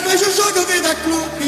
vejo o jogo Vida Clube,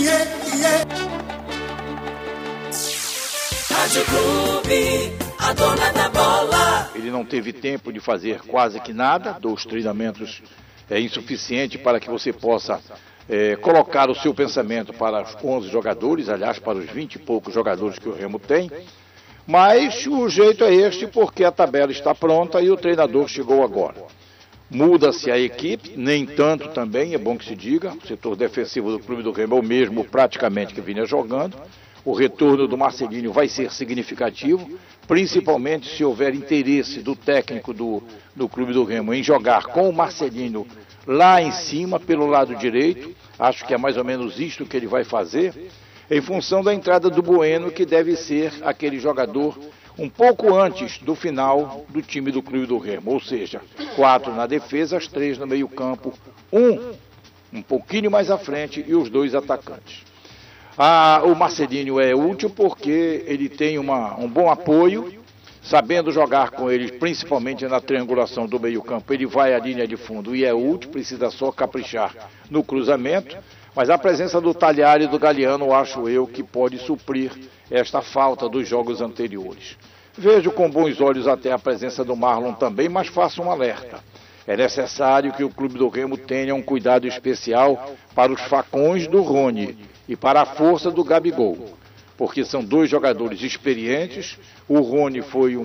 Rádio Clube, a dona da bola. Ele não teve tempo de fazer quase que nada, 2 treinamentos é insuficiente para que você possa colocar o seu pensamento para os 11 jogadores, aliás, para os 20 e poucos jogadores que o Remo tem. Mas o jeito é este, porque a tabela está pronta e o treinador chegou agora. Muda-se a equipe, nem tanto também, é bom que se diga. O setor defensivo do Clube do Remo é o mesmo praticamente que vinha jogando. O retorno do Marcelinho vai ser significativo, principalmente se houver interesse do técnico do Clube do Remo em jogar com o Marcelinho lá em cima, pelo lado direito. Acho que é mais ou menos isto que ele vai fazer, em função da entrada do Bueno, que deve ser aquele jogador um pouco antes do final do time do Clube do Remo, ou seja, 4 na defesa, 3 no meio campo, um pouquinho mais à frente e os 2 atacantes. O Marcelinho é útil porque ele tem um bom apoio, sabendo jogar com ele, principalmente na triangulação do meio campo, ele vai à linha de fundo e é útil, precisa só caprichar no cruzamento, mas a presença do Talhari e do Galeano, acho eu, que pode suprir esta falta dos jogos anteriores. Vejo com bons olhos até a presença do Marlon também, mas faço um alerta. É necessário que o Clube do Remo tenha um cuidado especial para os facões do Rony e para a força do Gabigol, porque são 2 jogadores experientes. O Rony foi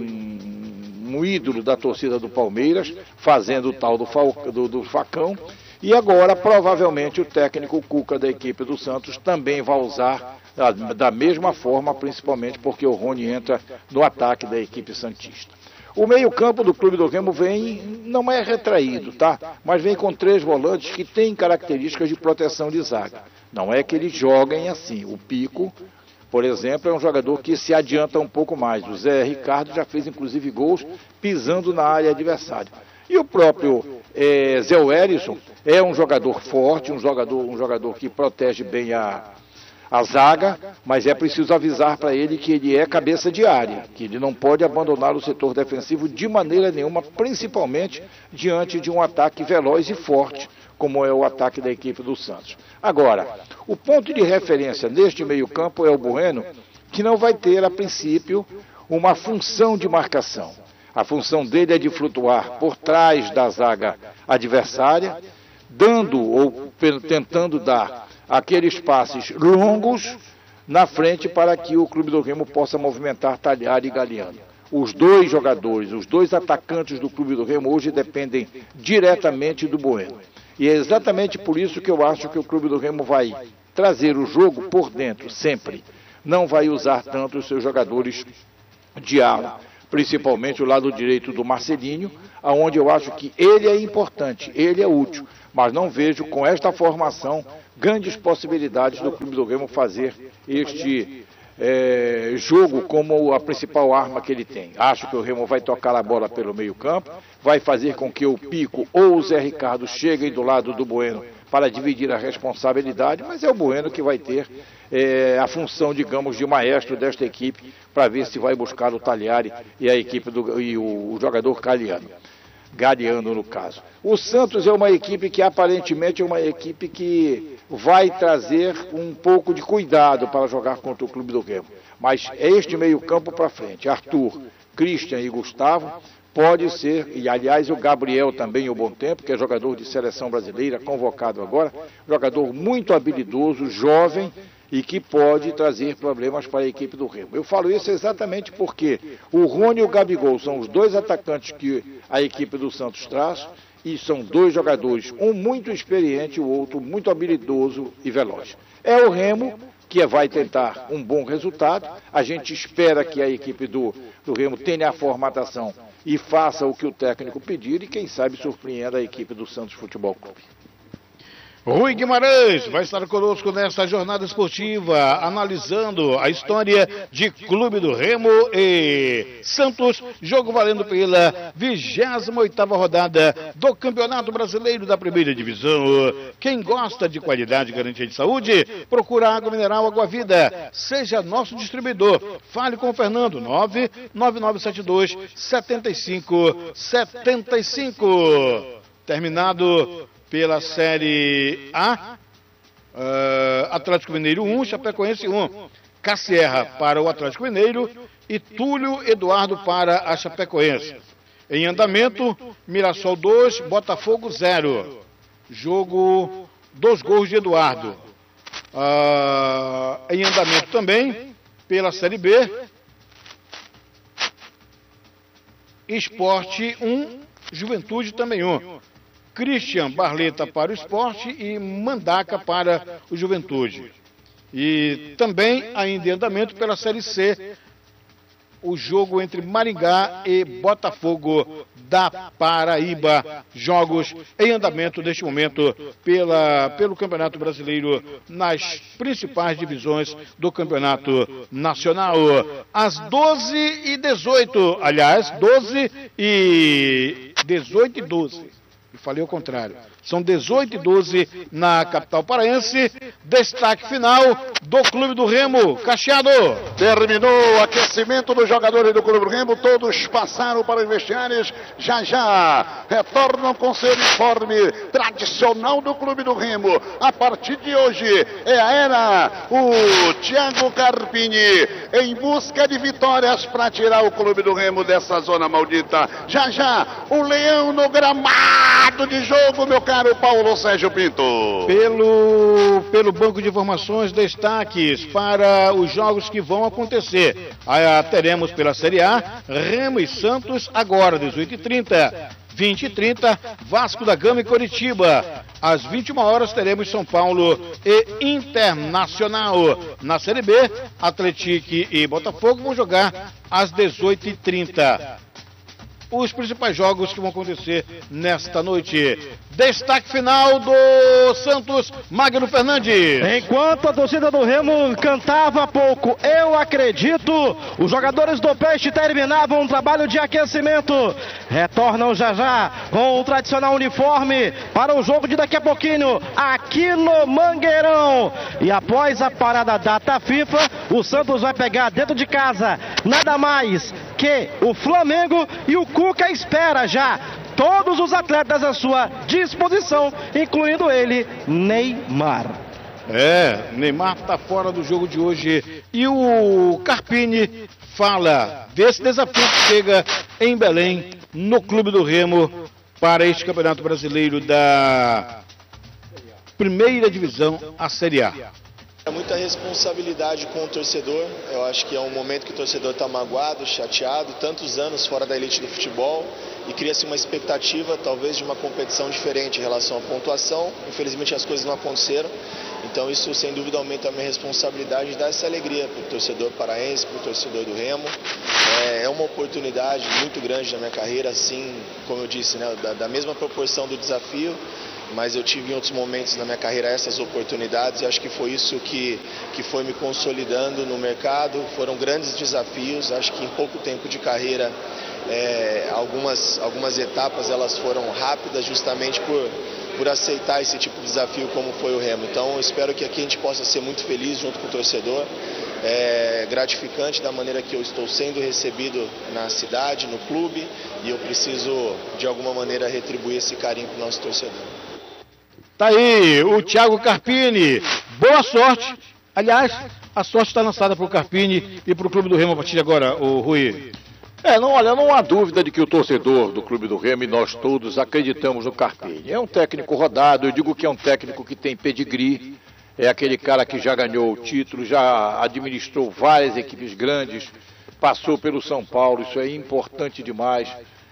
um ídolo da torcida do Palmeiras, fazendo o tal do facão, e agora provavelmente o técnico Cuca da equipe do Santos também vai usar da mesma forma, principalmente porque o Rony entra no ataque da equipe santista. O meio-campo do Clube do Remo não é retraído, tá? Mas vem com 3 volantes que têm características de proteção de zaga. Não é que eles joguem assim. O Pico, por exemplo, é um jogador que se adianta um pouco mais. O Zé Ricardo já fez inclusive gols pisando na área adversária. E o próprio Zé Wellison é um jogador forte, um jogador que protege bem a zaga, mas é preciso avisar para ele que ele é cabeça de área, que ele não pode abandonar o setor defensivo de maneira nenhuma, principalmente diante de um ataque veloz e forte, como é o ataque da equipe do Santos. Agora, o ponto de referência neste meio-campo é o Bueno, que não vai ter, a princípio, uma função de marcação. A função dele é de flutuar por trás da zaga adversária, dando ou tentando dar aqueles passes longos na frente para que o Clube do Remo possa movimentar Talhari e Galeano. Os 2 jogadores, os 2 atacantes do Clube do Remo hoje dependem diretamente do Bueno. E é exatamente por isso que eu acho que o Clube do Remo vai trazer o jogo por dentro, sempre. Não vai usar tanto os seus jogadores de ala, principalmente o lado direito do Marcelinho, aonde eu acho que ele é importante, ele é útil, mas não vejo com esta formação grandes possibilidades do Clube do Remo fazer este jogo como a principal arma que ele tem. Acho que o Remo vai tocar a bola pelo meio campo, vai fazer com que o Pico ou o Zé Ricardo cheguem do lado do Bueno para dividir a responsabilidade, mas é o Bueno que vai ter a função, digamos, de maestro desta equipe, para ver se vai buscar o Talhari e a equipe e o jogador Galeano, no caso. O Santos é uma equipe que aparentemente é uma equipe que vai trazer um pouco de cuidado para jogar contra o Clube do Remo. Mas é este meio-campo para frente. Arthur, Christian e Gustavo pode ser, e aliás o Gabriel também, o Bom Tempo, que é jogador de seleção brasileira, convocado agora, jogador muito habilidoso, jovem, e que pode trazer problemas para a equipe do Remo. Eu falo isso exatamente porque o Rony e o Gabigol são os 2 atacantes que a equipe do Santos traz, e são 2 jogadores, um muito experiente e o outro muito habilidoso e veloz. É o Remo que vai tentar um bom resultado. A gente espera que a equipe do Remo tenha a formatação e faça o que o técnico pedir e quem sabe surpreenda a equipe do Santos Futebol Clube. Rui Guimarães vai estar conosco nesta jornada esportiva, analisando a história de Clube do Remo e Santos, jogo valendo pela 28ª rodada do Campeonato Brasileiro da Primeira Divisão. Quem gosta de qualidade e garantia de saúde, procura Água Mineral Água Vida, seja nosso distribuidor. Fale com o Fernando, 99972-7575. Terminado pela Série A, Atlético Mineiro 1, Chapecoense 1. Cassierra para o Atlético Mineiro e Túlio Eduardo para a Chapecoense. Em andamento, Mirassol 2, Botafogo 0. Jogo, 2 gols de Eduardo. Em andamento também, pela Série B, Esporte 1, Juventude também 1. Christian Barleta para o Esporte e Mandaca para o Juventude. E também ainda em andamento pela Série C, o jogo entre Maringá e Botafogo da Paraíba. Jogos em andamento neste momento pelo Campeonato Brasileiro nas principais divisões do Campeonato Nacional. Às 12h18, aliás, 18h12. Falei ao contrário. São 18h12 na capital paraense. Destaque final do Clube do Remo. Cacheado. Terminou o aquecimento dos jogadores do Clube do Remo. Todos passaram para os vestiários. Já retornam com seu uniforme tradicional do Clube do Remo. A partir de hoje era o Thiago Carpini em busca de vitórias para tirar o Clube do Remo dessa zona maldita. Já o Leão no gramado de jogo, meu caro Paulo Sérgio Pinto. Pelo banco de informações, destaques para os jogos que vão acontecer. Teremos pela Série A, Remo e Santos agora, 18h30. 20h30, Vasco da Gama e Coritiba. Às 21 horas teremos São Paulo e Internacional. Na Série B, Atlético e Botafogo vão jogar às 18h30. Os principais jogos que vão acontecer nesta noite. Destaque final do Santos, Magno Fernandes. Enquanto a torcida do Remo cantava há pouco, eu acredito, os jogadores do Peixe terminavam um trabalho de aquecimento. Retornam já com o tradicional uniforme para o jogo de daqui a pouquinho, aqui no Mangueirão. E após a parada data FIFA, o Santos vai pegar dentro de casa nada mais que o Flamengo, e o Cuca espera já todos os atletas à sua disposição, incluindo ele, Neymar. Neymar está fora do jogo de hoje. E o Carpini fala desse desafio que chega em Belém, no Clube do Remo, para este Campeonato Brasileiro da Primeira Divisão, a Série A. É muita responsabilidade com o torcedor. Eu acho que é um momento que o torcedor está magoado, chateado, tantos anos fora da elite do futebol, e cria-se uma expectativa talvez de uma competição diferente em relação à pontuação. Infelizmente as coisas não aconteceram, então isso sem dúvida aumenta a minha responsabilidade de dar essa alegria para o torcedor paraense, para o torcedor do Remo. É uma oportunidade muito grande na minha carreira, assim como eu disse, né, da mesma proporção do desafio. Mas eu tive em outros momentos na minha carreira essas oportunidades, e acho que foi isso que foi me consolidando no mercado. Foram grandes desafios, acho que em pouco tempo de carreira algumas etapas elas foram rápidas justamente por aceitar esse tipo de desafio como foi o Remo. Então eu espero que aqui a gente possa ser muito feliz junto com o torcedor. É gratificante da maneira que eu estou sendo recebido na cidade, no clube, e eu preciso de alguma maneira retribuir esse carinho para o nosso torcedor. Tá aí o Thiago Carpini. Boa sorte. Aliás, a sorte está lançada para o Carpini e para o Clube do Remo a partir de agora, o Rui. Não há dúvida de que o torcedor do Clube do Remo e nós todos acreditamos no Carpini. É um técnico rodado, eu digo que é um técnico que tem pedigree, é aquele cara que já ganhou o título, já administrou várias equipes grandes, passou pelo São Paulo, isso é importante demais.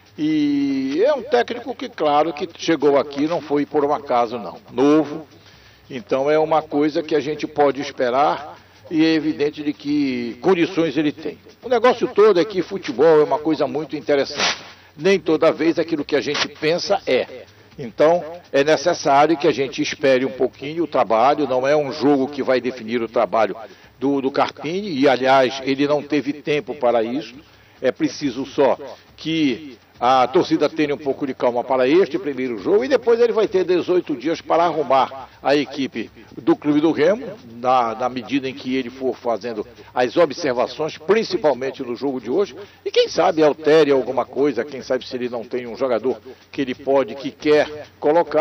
E é um técnico que, claro, que chegou aqui não foi por um acaso, não. Novo, então é uma coisa que a gente pode esperar, e é evidente de que condições ele tem. O negócio todo é que futebol é uma coisa muito interessante. Nem toda vez aquilo que a gente pensa é. Então é necessário que a gente espere um pouquinho o trabalho, não é um jogo que vai definir o trabalho do Carpini, e aliás ele não teve tempo para isso. É preciso só que a torcida tenha um pouco de calma para este primeiro jogo, e depois ele vai ter 18 dias para arrumar a equipe do Clube do Remo, na medida em que ele for fazendo as observações, principalmente no jogo de hoje, e quem sabe altere alguma coisa, quem sabe se ele não tem um jogador que ele pode, que quer colocar,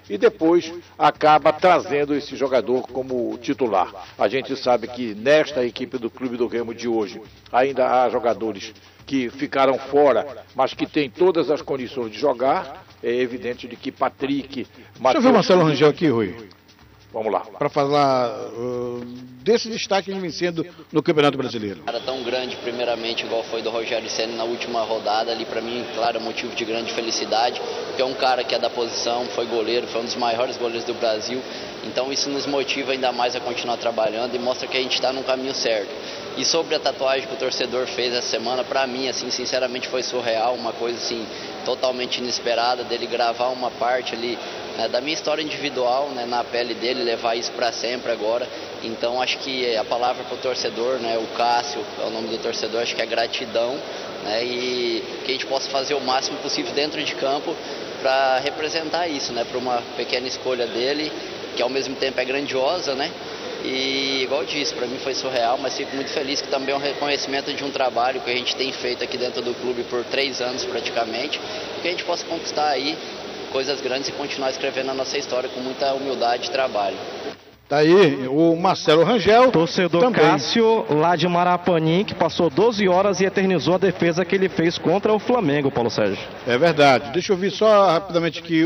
e depois acaba trazendo esse jogador como titular. A gente sabe que nesta equipe do Clube do Remo de hoje ainda há jogadores que ficaram fora, mas que têm todas as condições de jogar. É evidente de que Patrick... Deixa eu ver o Marcelo Rangel aqui, Rui. Vamos lá. Para falar desse destaque que ele vem sendo no Campeonato Brasileiro. Cara tão grande, primeiramente, igual foi do Rogério Ceni na última rodada, ali para mim, claro, é motivo de grande felicidade, porque é um cara que é da posição, foi goleiro, foi um dos maiores goleiros do Brasil, então isso nos motiva ainda mais a continuar trabalhando e mostra que a gente está no caminho certo. E sobre a tatuagem que o torcedor fez essa semana, para mim, assim, sinceramente foi surreal, uma coisa assim, totalmente inesperada, dele gravar uma parte ali, né, da minha história individual, né, na pele dele, levar isso para sempre agora. Então acho que a palavra para o torcedor, né, o Cássio é o nome do torcedor, acho que é gratidão, né, e que a gente possa fazer o máximo possível dentro de campo para representar isso, né, para uma pequena escolha dele, que ao mesmo tempo é grandiosa, né. E igual eu disse, para mim foi surreal, mas fico muito feliz que também é um reconhecimento de um trabalho que a gente tem feito aqui dentro do clube por 3 anos praticamente, que a gente possa conquistar aí coisas grandes e continuar escrevendo a nossa história com muita humildade e trabalho. Tá aí o Marcelo Rangel. Torcedor também. Cássio, lá de Marapanim, que passou 12 horas e eternizou a defesa que ele fez contra o Flamengo, Paulo Sérgio. É verdade. Deixa eu ouvir só rapidamente aqui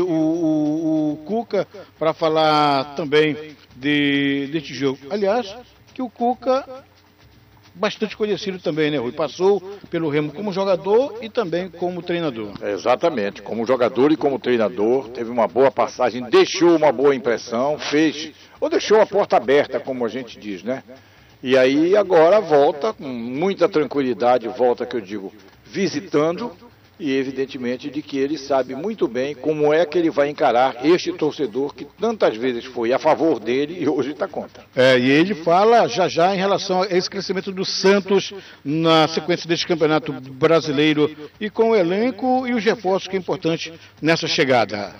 o Cuca para falar também deste jogo. Aliás, que o Cuca, bastante conhecido também, né, Rui? Passou pelo Remo como jogador e também como treinador. Exatamente, como jogador e como treinador, teve uma boa passagem, deixou uma boa impressão, deixou a porta aberta, como a gente diz, né? E aí agora volta com muita tranquilidade, volta, que eu digo, visitando, e evidentemente de que ele sabe muito bem como é que ele vai encarar este torcedor que tantas vezes foi a favor dele e hoje está contra. E ele fala já em relação a esse crescimento do Santos na sequência deste Campeonato Brasileiro e com o elenco e os reforços que é importante nessa chegada.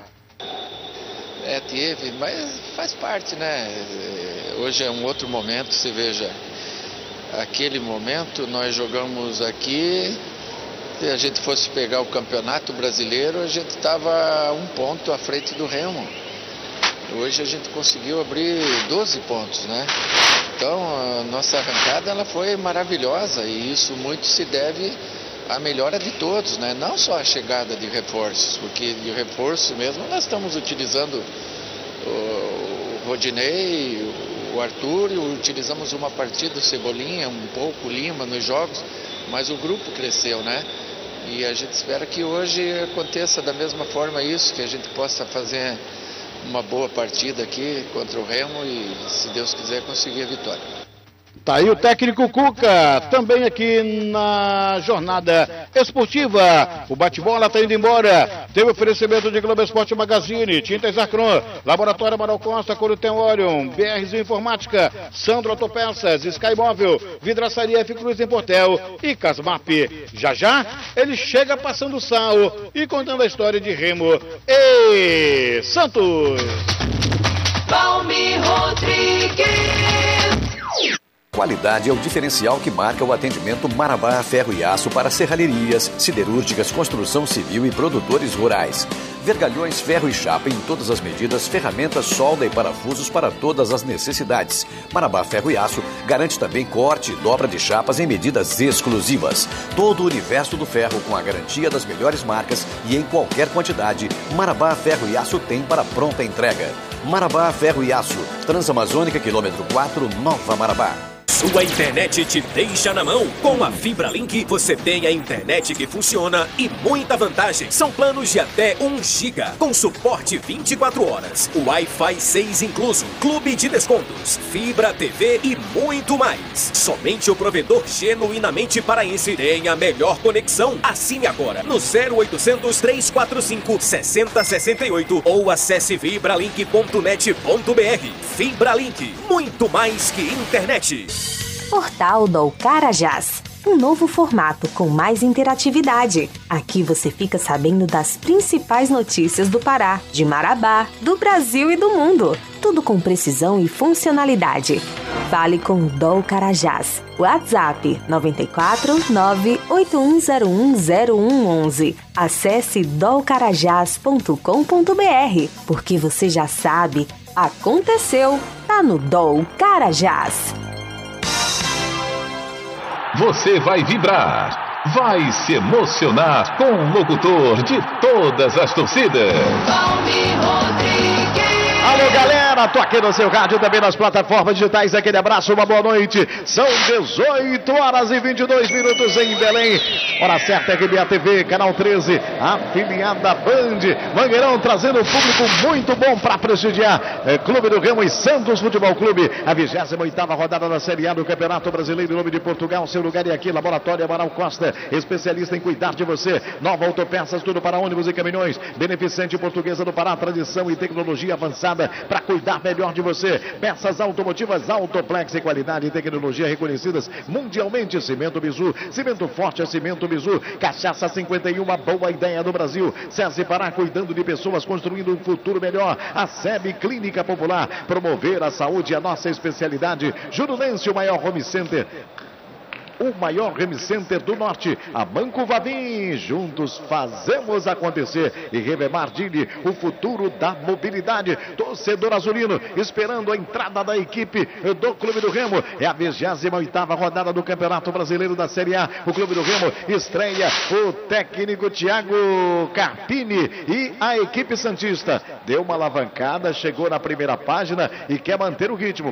Teve, mas faz parte, né? Hoje é um outro momento, você veja, aquele momento nós jogamos aqui. Se a gente fosse pegar o Campeonato Brasileiro, a gente estava 1 ponto à frente do Remo. Hoje a gente conseguiu abrir 12 pontos, né? Então a nossa arrancada ela foi maravilhosa e isso muito se deve à melhora de todos, né? Não só a chegada de reforços, porque de reforço mesmo nós estamos utilizando o Rodinei, o Arthur, utilizamos uma partida, o Cebolinha, um pouco o Lima nos jogos, mas o grupo cresceu, né? E a gente espera que hoje aconteça da mesma forma isso, que a gente possa fazer uma boa partida aqui contra o Remo e, se Deus quiser, conseguir a vitória. Tá aí o técnico Cuca, também aqui na jornada esportiva. O bate-bola está indo embora. Teve oferecimento de Globo Esporte Magazine, Tintas Arcron, Laboratório Amaral Costa, Corutem Orion, BRZ Informática, Sandro Autopeças, Sky Móvel, Vidraçaria F Cruz em Portel e Casmap. Já ele chega passando sal e contando a história de Remo e Santos. Valmir Rodrigues. Qualidade é o diferencial que marca o atendimento Marabá Ferro e Aço para serralherias, siderúrgicas, construção civil e produtores rurais. Vergalhões, ferro e chapa em todas as medidas, ferramentas, solda e parafusos para todas as necessidades. Marabá Ferro e Aço garante também corte e dobra de chapas em medidas exclusivas. Todo o universo do ferro com a garantia das melhores marcas e em qualquer quantidade, Marabá Ferro e Aço tem para pronta entrega. Marabá Ferro e Aço, Transamazônica, quilômetro 4, Nova Marabá. Sua internet te deixa na mão. Com a Fibra Link, você tem a internet que funciona e muita vantagem. São planos de até 1 GB, com suporte 24 horas. Wi-Fi 6 incluso, clube de descontos, Fibra TV e muito mais. Somente o provedor genuinamente paraense tem a melhor conexão. Assine agora no 0800 345 6068 ou acesse fibralink.net.br. Fibra Link, muito mais que internet. Portal do Carajás. um novo formato com mais interatividade. Aqui você fica sabendo das principais notícias do Pará, de Marabá, do Brasil e do mundo. Tudo com precisão e funcionalidade. Fale com o DOL Carajás. WhatsApp 94 98101 0111. Acesse dolcarajás.com.br, porque você já sabe, aconteceu, tá no DOL Carajás. Você vai vibrar, vai se emocionar com o locutor de todas as torcidas. Alô, galera, tô aqui no seu rádio, também nas plataformas digitais. Aquele abraço, uma boa noite. São 18 horas e 22 minutos em Belém. Hora certa, RBA TV, canal 13, afiliada Band. Mangueirão trazendo um público muito bom para prestigiar Clube do Remo e Santos Futebol Clube. A 28ª rodada da Série A do Campeonato Brasileiro em nome de Portugal. Seu lugar é aqui, Laboratório Amaral Costa, especialista em cuidar de você. Nova Autopeças, tudo para ônibus e caminhões. Beneficente Portuguesa do Pará, tradição e tecnologia avançada para cuidar melhor de você. Peças automotivas Autoplex e qualidade e tecnologia reconhecidas mundialmente. Cimento Bizu, cimento forte é Cimento Bizu. Cachaça 51, boa ideia do Brasil. SESI Pará, cuidando de pessoas, construindo um futuro melhor. A SEB Clínica Popular, promover a saúde, a nossa especialidade. Jurunense, o maior home center. O maior Home Center do Norte, a Banco Vavim. Juntos fazemos acontecer. E Revemar Dili, o futuro da mobilidade. Torcedor azulino, esperando a entrada da equipe do Clube do Remo. É a 28ª rodada do Campeonato Brasileiro da Série A. O Clube do Remo estreia o técnico Thiago Carpini e a equipe santista. Deu uma alavancada, chegou na primeira página e quer manter o ritmo.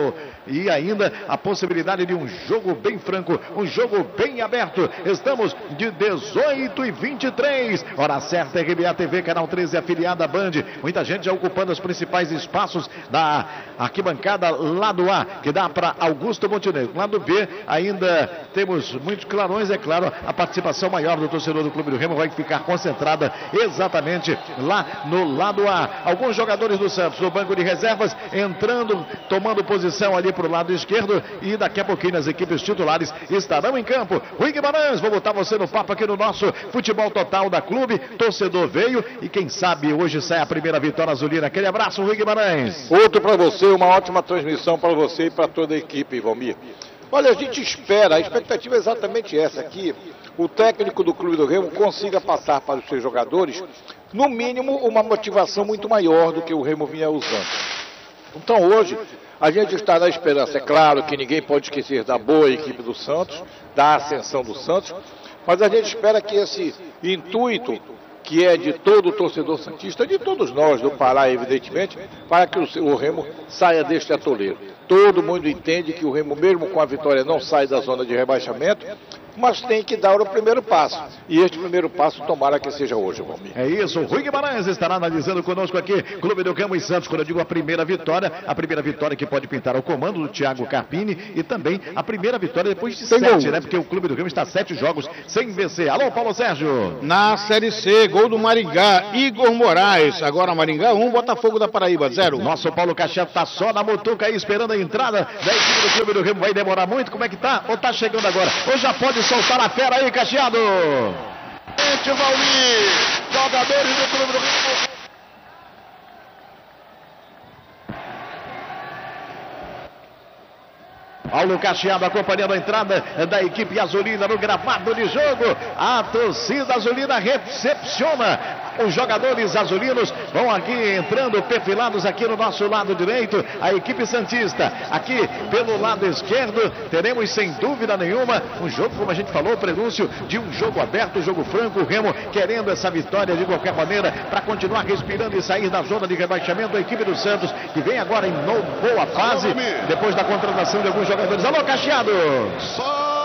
E ainda a possibilidade de um jogo bem franco, um jogo bem aberto. Estamos de 18 e 23. Hora certa, RBA TV, canal 13, afiliada Band. Muita gente já ocupando os principais espaços da arquibancada lado A, que dá para Augusto Montenegro. Lado B, ainda temos muitos clarões, é claro. A participação maior do torcedor do Clube do Remo vai ficar concentrada exatamente lá no lado A. Alguns jogadores do Santos no banco de reservas entrando, tomando posição ali para o lado esquerdo, e daqui a pouquinho as equipes titulares estarão em campo. Rui Guimarães, vou botar você no papo aqui no nosso Futebol Total da Clube. Torcedor veio e quem sabe hoje sai a primeira vitória azulina. Aquele abraço, Rui Guimarães. Outro para você, uma ótima transmissão para você e para toda a equipe, Valmir. Olha, a gente espera, a expectativa é exatamente essa, que o técnico do Clube do Remo consiga passar para os seus jogadores, no mínimo, uma motivação muito maior do que o Remo vinha usando. Então hoje a gente está na esperança. É claro que ninguém pode esquecer da boa equipe do Santos, da ascensão do Santos, mas a gente espera que esse intuito, que é de todo o torcedor santista, de todos nós do Pará, evidentemente, para que o Remo saia deste atoleiro. Todo mundo entende que o Remo, mesmo com a vitória, não sai da zona de rebaixamento, mas tem que dar o primeiro passo. E este primeiro passo, tomara que seja hoje, Valmir. É isso, o Rui Guimarães estará analisando conosco aqui, Clube do Remo e Santos, quando eu digo a primeira vitória que pode pintar ao comando do Thiago Carpini, e também a primeira vitória depois de 7, né? Porque o Clube do Remo está 7 jogos sem vencer. Alô, Paulo Sérgio. Na Série C, gol do Maringá, Igor Moraes. Agora Maringá 1, Botafogo da Paraíba 0. Nosso Paulo Cacheto está só na mutuca aí, esperando a entrada da equipe do Clube do Remo. Vai demorar muito? Como é que tá? Ou tá chegando agora? Ou já pode soltar a fera aí, Cacheado? Valmir, jogadores do Clube do Remo. Paulo Cacheado acompanhando a entrada da equipe azulina no gramado de jogo. A torcida azulina recepciona. Os jogadores azulinos vão aqui entrando, perfilados aqui no nosso lado direito. A equipe santista aqui pelo lado esquerdo. Teremos sem dúvida nenhuma um jogo, como a gente falou, o prenúncio de um jogo aberto, jogo franco. O Remo querendo essa vitória de qualquer maneira para continuar respirando e sair da zona de rebaixamento. A equipe do Santos que vem agora em boa fase depois da contratação de alguns jogadores. Alô, Cacheado!